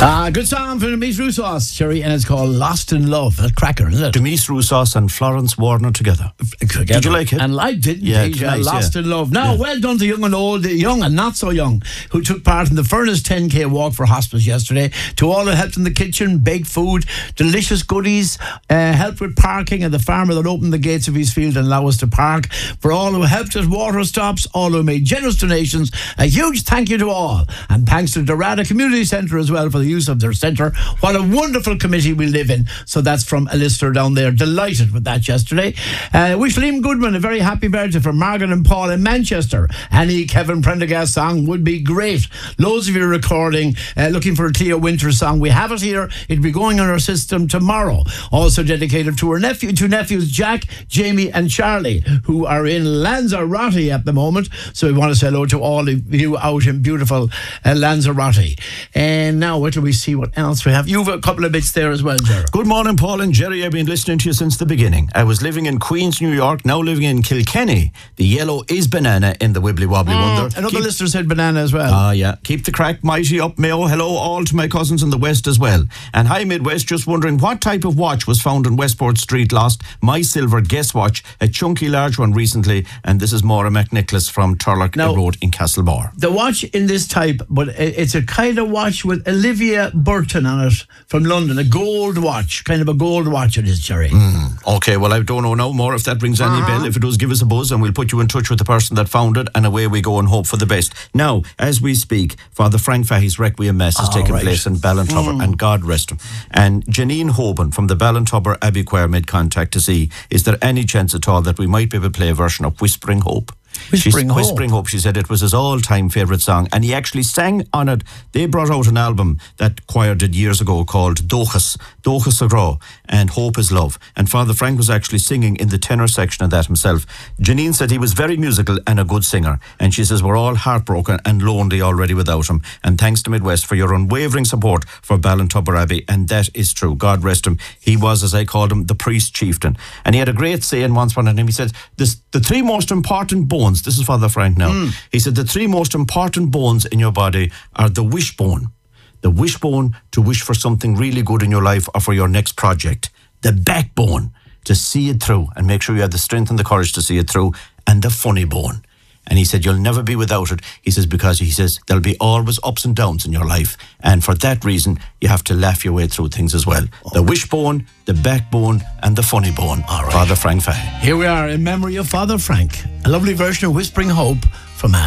Good song from Demise Roussos, Sherry, and it's called Lost in Love. A cracker, isn't it? Demise Roussos and Florence Warner together. Did you like it? And liked it, yeah, indeed. nice, Lost in Love. Now, well done to young and old, young and not so young, who took part in the Furnace 10K walk for hospice yesterday. To all who helped in the kitchen, baked food, delicious goodies, helped with parking, and the farmer that opened the gates of his field and allowed us to park. For all who helped at water stops, all who made generous donations, a huge thank you to all. And thanks to Dorada Community Centre as well for the use of their centre. What a wonderful committee we live in. So that's from a listener down there. Delighted with that yesterday. Wish Liam Goodman a very happy birthday from Margaret and Paul in Manchester. Any Kevin Prendergast song would be great. Loads of you recording, looking for a Cleo Winters song. We have it here. It'll be going on our system tomorrow. Also dedicated to her two nephews, Jack, Jamie and Charlie, who are in Lanzarote at the moment. So we want to say hello to all of you out in beautiful Lanzarote. And now, wait till we see what else we have. You've a couple of bits there as well, Jerry. Good morning, Paul and Jerry. I've been listening to you since the beginning. I was living in Queens, New York, now living in Kilkenny. The yellow is banana in the Wibbly Wobbly Wonder. Another listener said banana as well. Yeah. Keep the crack mighty up, Mayo. Hello all to my cousins in the West as well. And hi, Midwest. Just wondering what type of watch was found in Westport Street lost. My silver guess watch, a chunky large one recently. And this is Maura McNicholas from Turlock Road in Castlebar. The watch in this type, but it's a kind of watch with Olivia Burton on it from London. A gold watch, kind of a gold watch it is, Jerry. Okay, well, I don't know now more if that rings any bell. If it does, give us a buzz and we'll put you in touch with the person that found it, and away we go and hope for the best. Now, as we speak, Father Frank Fahey's Requiem Mass is taking place in Ballintubber, and God rest him. And Janine Hoban from the Ballintubber Abbey Choir made contact to see, is there any chance at all that we might be able to play a version of Whispering Hope? Whispering Hope. She said it was his all-time favourite song, and he actually sang on it. They brought out an album that choir did years ago called Dochas Agrá, and Hope is Love. And Father Frank was actually singing in the tenor section of that himself. Janine said he was very musical and a good singer, and she says we're all heartbroken and lonely already without him. And thanks to Midwest for your unwavering support for Ballintubber Abbey, and that is true. God rest him. He was, as I called him, the priest chieftain, and he had a great saying once on him. He said, the three most important bones, this is Father Frank now, he said the three most important bones in your body are the wishbone to wish for something really good in your life or for your next project, the backbone to see it through and make sure you have the strength and the courage to see it through, and the funny bone. And he said you'll never be without it. He says because he says there'll be always ups and downs in your life, and for that reason you have to laugh your way through things as well. The wishbone, the backbone and the funny bone. All right. Father Frank Fahey. Here we are in memory of Father Frank. A lovely version of Whispering Hope